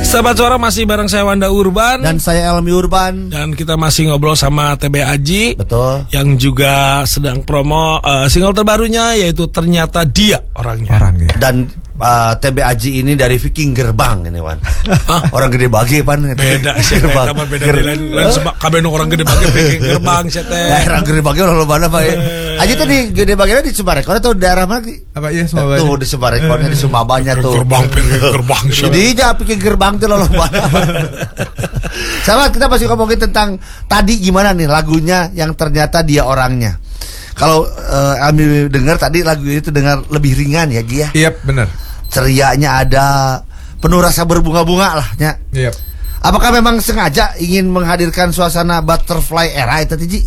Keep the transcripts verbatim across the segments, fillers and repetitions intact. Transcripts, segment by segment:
Sahabat Suara masih bareng saya Wanda Urban dan saya Elmi Urban, dan kita masih ngobrol sama T B Aji. Betul. Yang juga sedang promo uh, single terbarunya, yaitu Ternyata Dia Orangnya. Orangnya. Dan uh, T B Aji ini dari Viking Gerbang ini, Wan. Orang gede bagi pan. Beda sih, beda beda lain lain sebab kabeh orang gede bagi Viking Gerbang sih teh. Orang gede bagi orang mana Pak? Aji tadi gede baginya di Sumarekon atau daerah mana? Apa iya Sumarekon? Tuh di Sumarekon, di Sumabanya tuh. Gerbang Viking Gerbang. Jadi aja Viking Gerbang tuh loh mana. Sama kita masih ngomongin tentang tadi gimana nih lagunya yang ternyata dia orangnya. Kalau uh, Ami dengar tadi lagu itu dengar lebih ringan ya Gia. Iya benar. Cerianya ada, penuh rasa berbunga-bunga lah ya. Iya. Apakah memang sengaja ingin menghadirkan suasana butterfly era itu Ji?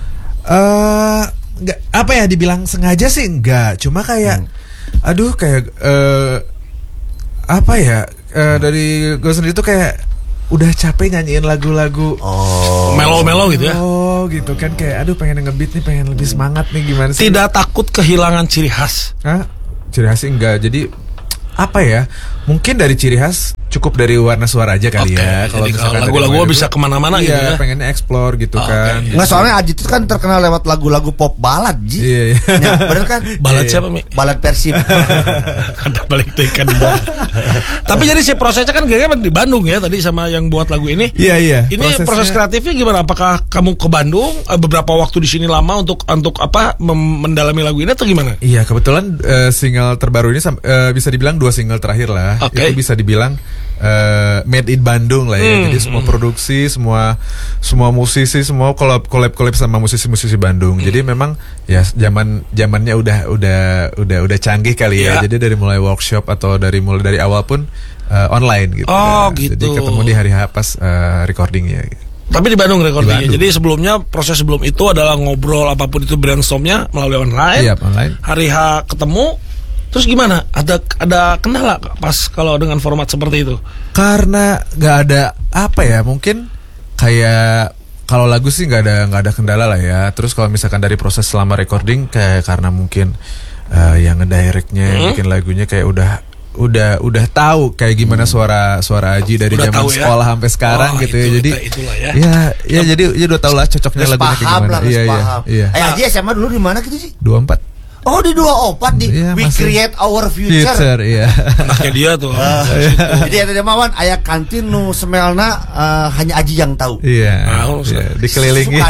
Uh, enggak, apa ya dibilang sengaja sih enggak, cuma kayak hmm. aduh kayak uh, apa ya uh, dari gue sendiri tuh kayak udah capek nyanyiin lagu-lagu oh. melo-melo gitu ya. Oh gitu kan, kayak aduh pengen nge-beat nih, pengen lebih semangat nih, gimana sih? Tidak takut kehilangan ciri khas? Hah? Ciri khas sih enggak, jadi apa ya, mungkin dari ciri khas cukup dari warna suara aja kali okay, ya. Kalau misalkan lagu-lagu bisa kemana-mana iya, gitu ya. pengennya explore gitu oh, kan. Okay. Nggak, soalnya Aji itu kan terkenal lewat lagu-lagu pop balad Ji. Iya, iya. Ya, bener kan? Balad iya, siapa Mi? Balad Persib. Ada balik tekan. Tapi jadi si prosesnya kan kayaknya di Bandung ya tadi sama yang buat lagu ini. Iya iya. Ini prosesnya... proses kreatifnya gimana? Apakah kamu ke Bandung beberapa waktu di sini lama untuk untuk apa mem- mendalami lagu ini atau gimana? Iya kebetulan uh, single terbaru ini uh, bisa dibilang dua single terakhir lah. Okay. Itu bisa dibilang uh, made in Bandung lah ya. Hmm, Jadi semua hmm. produksi, semua semua musisi, semua collab collab collab sama musisi-musisi Bandung. Hmm. Jadi memang ya zaman zamannya udah udah udah udah canggih kali ya. Yeah. Jadi dari mulai workshop atau dari mulai dari awal pun uh, online gitu. Oh, kan. gitu. Jadi ketemu di hari H pas uh, recordingnya. Gitu. Tapi di Bandung recordingnya. Jadi sebelumnya proses sebelum itu adalah ngobrol apapun itu brainstormnya melalui online. Iya, online. Hari H ketemu. Terus gimana? Ada ada kendala pas kalau dengan format seperti itu? Karena nggak ada apa ya, mungkin kayak kalau lagu sih nggak ada nggak ada kendala lah ya. Terus kalau misalkan dari proses selama recording kayak karena mungkin uh, yang ngedirectnya hmm? bikin lagunya kayak udah udah udah tahu kayak gimana suara suara Aji dari udah zaman sekolah ya? Sampai sekarang oh, gitu itu, ya. Jadi ya. ya ya jadi ya udah tahu lah cocoknya terus lagunya kayak gimana. Lah, iya iya iya. Eh Aji S M A dulu di mana gitu sih? dua puluh empat. Oh di dua puluh empat di yeah, We Create Our Future. Future iya. Anaknya dia tuh. Uh, jadi ada demawan aya kantin nu semelna uh, hanya Aji yang tahu. Iya. Yeah, yeah, dikelilingi.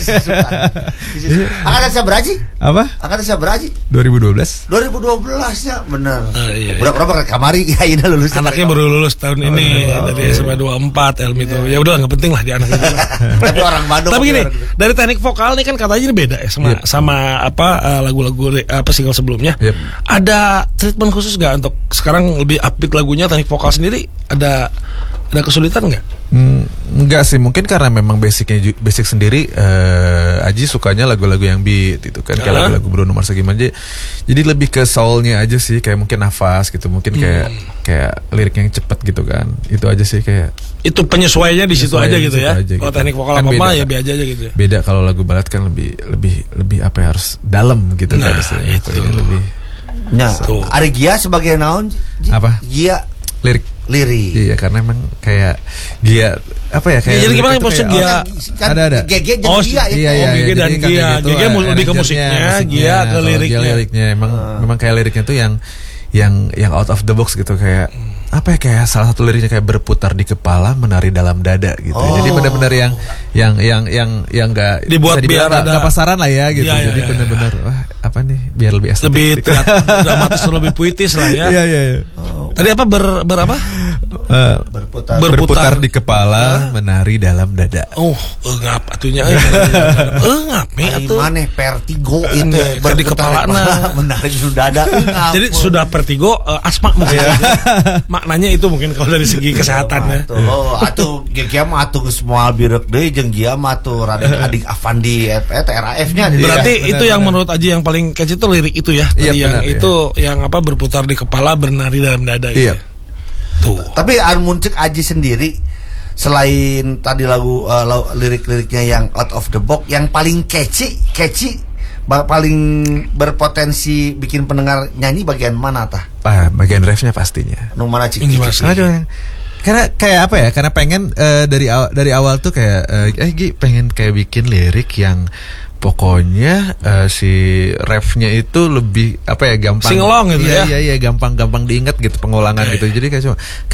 Angkatan saya beraji? Apa? Angkatan saya beraji? dua ribu dua belas. dua ribu dua belas ya benar. Uh, iya, berapa iya. Kamari ya ini lulus. Anaknya baru lulus tahun oh, ini oh, dari S M A dua puluh empat Elmi itu. Ya udah enggak penting lah di anak itu. Tapi orang Bandung. Tapi gini, dari teknik vokal nih kan katanya ini beda ya sama yep. sama apa uh, lagu-lagu apa single sebelumnya. Yep. Ada treatment khusus nggak untuk sekarang lebih upbeat lagunya, teknik vokal sendiri ada ada kesulitan nggak? Hmm, enggak sih, mungkin karena memang basicnya basic sendiri uh, Aji sukanya lagu-lagu yang beat itu kan, kayak uh-huh. lagu-lagu Bruno Mars gimana aja. Jadi lebih ke soulnya aja sih, kayak mungkin nafas gitu, mungkin kayak hmm. kayak lirik yang cepet gitu kan. Itu aja sih kayak. Itu penyesuaiannya di situ aja gitu ya. Aja, kalau gitu. teknik vokal kan apa-apa ya biasa aja gitu ya. Beda kalau lagu barat kan lebih lebih lebih apa ya, harus dalam gitu nah, kan istilahnya. Itu ini lebih. Nah, ada Gia sebagai naon? Apa? Gia lirik. Lirik. Iya, karena emang kayak Gia apa ya kayak. Ya, jadi gimana maksud Gia? Kan ada ada. G G oh, Gia ya. Iya, iya, oh, G G dan Gia. G G lebih ke musiknya, Gia ke liriknya. Gia liriknya emang uh. memang kayak liriknya tuh yang yang yang out of the box gitu, kayak apa ya, kayak salah satu liriknya kayak berputar di kepala menari dalam dada gitu. Oh. Jadi benar-benar yang yang yang yang yang enggak dibuat biar ada enggak pasaran lah ya gitu. Ya, ya, jadi ya, benar-benar ya. wah apa nih biar lebih estetik. Lebih gitu. dramatis, lebih puitis lah ya. Iya iya iya. Oh. Tadi apa ber berapa? Uh, berputar. berputar berputar di kepala huh? menari dalam dada. Oh, engap atunya. Engap nih atuh. Maneh vertigo itu berputar di kepala menari di dada. Jadi sudah vertigo uh, asma mungkin. Maknanya itu mungkin kalau dari segi kesehatannya. Oh, atuh Gia mah atuh geus moal birek deui jeung Gia mah atuh Raden Adik Afandi eta R A F-nya. Berarti ya, itu benar, yang benar. Menurut Aji yang paling catchy itu lirik itu ya. Iya, yang benar, itu ya. Yang apa berputar di kepala bernari dalam dada iya. gitu. Tuh. Tapi Armuncik Aji sendiri selain tadi lagu uh, lirik-liriknya yang out of the box, yang paling catchy, catchy paling berpotensi bikin pendengar nyanyi bagian mana tah? Ah, bagian refnya pastinya. Nu mana cik? Aduh, Karena kayak apa ya? Karena pengen uh, dari awal, dari awal tuh kayak uh, eh Gi pengen kayak bikin lirik yang pokoknya uh, si refnya itu lebih apa ya gampang singelong gitu iya, ya. Iya iya gampang gampang diingat gitu pengulangan okay. gitu. Jadi kayak cuma